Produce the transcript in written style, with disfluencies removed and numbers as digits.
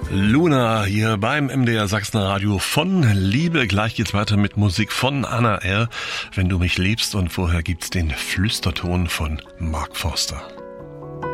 Luna hier beim MDR Sachsen Radio von Liebe. Gleich geht's weiter mit Musik von Anna R. Wenn du mich liebst, und vorher gibt's den Flüsterton von Mark Forster.